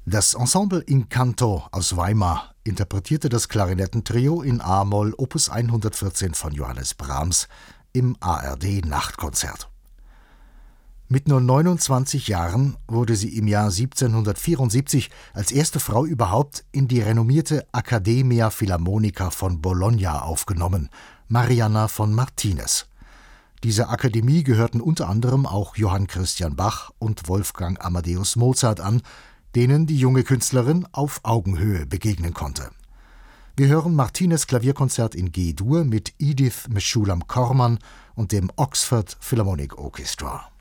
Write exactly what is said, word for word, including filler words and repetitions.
Das Ensemble Incanto aus Weimar interpretierte das Klarinettentrio in a-Moll Opus hundertvierzehn von Johannes Brahms im A R D-Nachtkonzert. Mit nur neunundzwanzig Jahren wurde sie im Jahr siebzehnhundertvierundsiebzig als erste Frau überhaupt in die renommierte Accademia Philharmonica von Bologna aufgenommen, Marianna von Martinez. Dieser Akademie gehörten unter anderem auch Johann Christian Bach und Wolfgang Amadeus Mozart an, denen die junge Künstlerin auf Augenhöhe begegnen konnte. Wir hören Martinez Klavierkonzert in G-Dur mit Edith Meshulam Corman und dem Oxford Philharmonic Orchestra.